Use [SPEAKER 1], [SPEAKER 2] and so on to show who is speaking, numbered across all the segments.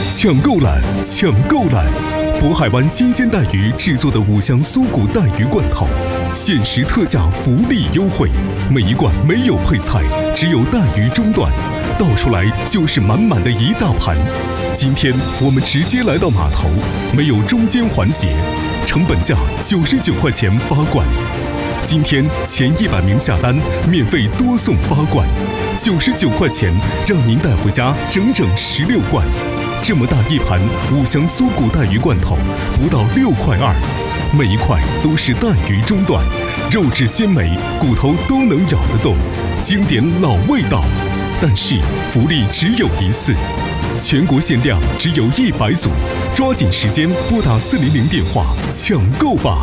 [SPEAKER 1] 抢购懒，抢购懒！渤海湾新鲜带鱼制作的5香酥骨带鱼罐头，限时特价福利优惠，每一罐没有配菜，只有带鱼中段，倒出来就是满满的一大盘。今天我们直接来到码头，没有中间环节，成本价99块钱8罐。今天前100名下单，免费多送8罐，99块钱让您带回家整整16罐。这么大一盘5香酥骨带鱼罐头，不到6块2，每一块都是带鱼中段，肉质鲜美，骨头都能咬得动，经典老味道。但是福利只有一次，全国限量只有100组，抓紧时间拨打400电话抢购吧！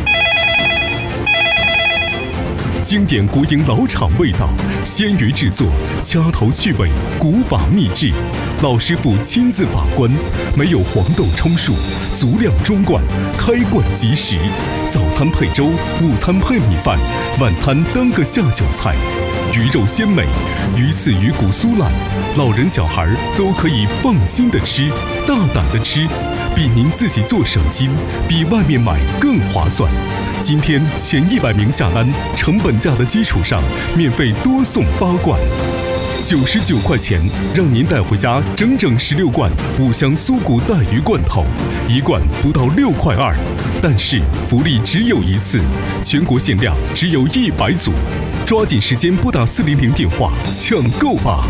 [SPEAKER 1] 经典国营老厂味道，鲜鱼制作，掐头去尾，古法秘制，老师傅亲自把关，没有黄豆充数，足量中罐，开罐即食。早餐配粥，午餐配米饭，晚餐当个下酒菜。鱼肉鲜美，鱼刺鱼骨酥烂，老人小孩都可以放心的吃，大胆的吃，比您自己做省心，比外面买更划算。今天前100名下单，成本价的基础上，免费多送8罐，99块钱让您带回家整整16罐5香酥骨带鱼罐头，一罐不到6块2。但是福利只有一次，全国限量只有100组，抓紧时间拨打400电话抢购吧！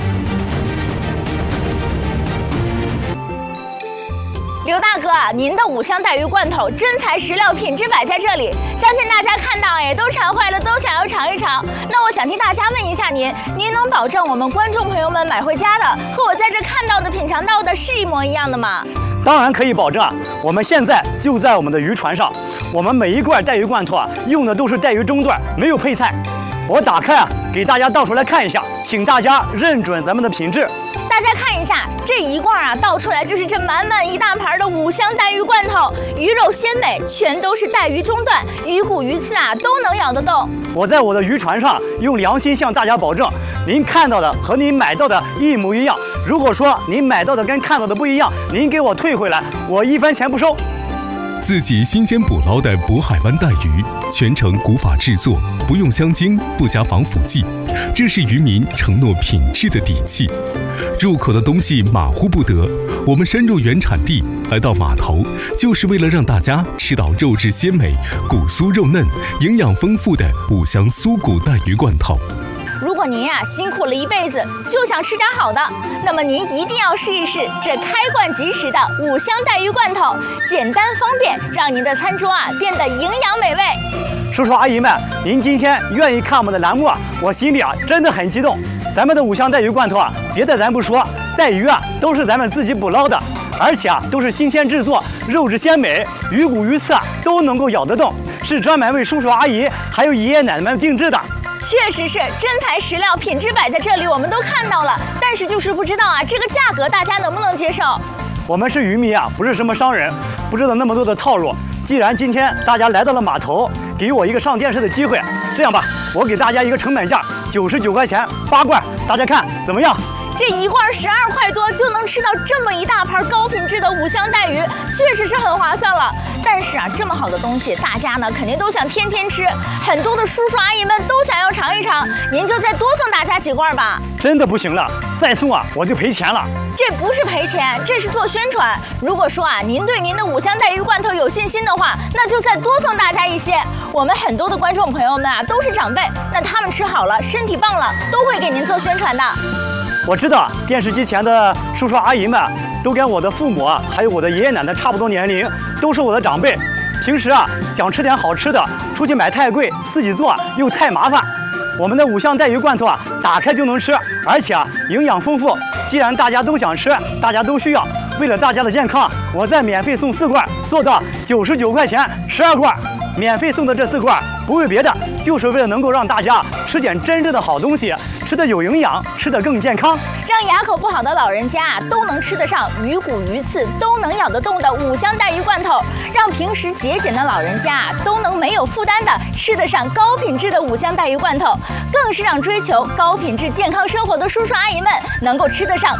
[SPEAKER 2] 刘大哥，您的5香带鱼罐头真材实料，品质摆在这里，相信大家看到也都馋坏了，都想要尝一尝。那我想替大家问一下您能保证我们观众朋友们买回家的和我在这看到的、品尝到的是一模一样的吗？
[SPEAKER 3] 当然可以保证啊！我们现在就在我们的渔船上，我们每一罐带鱼罐头啊，用的都是带鱼中段，没有配菜。我打开啊，给大家倒出来看一下，请大家认准咱们的品质。
[SPEAKER 2] 大家看一下，这一罐啊，倒出来就是这满满一大盘的5香带鱼罐头，鱼肉鲜美，全都是带鱼中段，鱼骨鱼刺啊都能咬得动。
[SPEAKER 3] 我在我的渔船上用良心向大家保证，您看到的和您买到的一模一样。如果说您买到的跟看到的不一样，您给我退回来，我1分钱不收。
[SPEAKER 1] 自己新鲜捕捞的渤海湾带鱼，全程古法制作，不用香精，不加防腐剂，这是渔民承诺品质的底气。入口的东西马虎不得，我们深入原产地，来到码头，就是为了让大家吃到肉质鲜美、骨酥肉嫩、营养丰富的5香酥骨带鱼罐头。
[SPEAKER 2] 如果您呀辛苦了一辈子，就想吃点好的，那么您一定要试一试这开罐即食的5香带鱼罐头，简单方便，让您的餐桌啊变得营养美味。
[SPEAKER 3] 叔叔阿姨们，您今天愿意看我们的栏目啊，我心里啊真的很激动。咱们的5香带鱼罐头啊，别的咱不说，带鱼啊都是咱们自己捕捞的，而且啊都是新鲜制作，肉质鲜美，鱼骨鱼刺啊都能够咬得动，是专门为叔叔阿姨还有爷爷奶奶们定制的。
[SPEAKER 2] 确实是真材实料，品质摆在这里，我们都看到了，但是就是不知道啊，这个价格大家能不能接受？
[SPEAKER 3] 我们是渔民啊，不是什么商人，不知道那么多的套路。既然今天大家来到了码头，给我一个上电视的机会，这样吧，我给大家一个成本价99块钱8罐，大家看怎么样？
[SPEAKER 2] 这一罐12块多就能吃到这么一大盘高品质的5香带鱼，确实是很划算了。但是啊，这么好的东西，大家呢肯定都想天天吃，很多的叔叔阿姨们都想要尝一尝，您就再多送大家几罐吧。
[SPEAKER 3] 真的不行了，再送啊我就赔钱了。
[SPEAKER 2] 这不是赔钱，这是做宣传。如果说啊您对您的5香带鱼罐头有信心的话，那就再多送大家一些。我们很多的观众朋友们啊都是长辈，那他们吃好了，身体棒了，都会给您做宣传的。
[SPEAKER 3] 我知道电视机前的叔叔阿姨们都跟我的父母啊，还有我的爷爷奶奶差不多年龄，都是我的长辈。平时啊想吃点好吃的，出去买太贵，自己做又太麻烦。我们的5香带鱼罐头啊，打开就能吃，而且啊营养丰富。既然大家都想吃，大家都需要，为了大家的健康，我再免费送4罐，做到99块钱12罐。免费送的这4罐不为别的，就是为了能够让大家吃点真正的好东西，吃的有营养，吃的更健康，
[SPEAKER 2] 让牙口不好的老人家都能吃得上鱼骨鱼刺都能咬得动的5香带鱼罐头，让平时节俭的老人家都能没有负担的吃得上高品质的5香带鱼罐头，更是让追求高品质健康生活的叔叔阿姨们能够吃得上